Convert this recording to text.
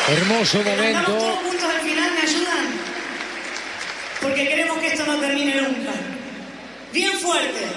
Hermoso Cantamos momento. todos juntos al final, ¿me ayudan? Porque queremos que esto no termine nunca. Bien fuerte.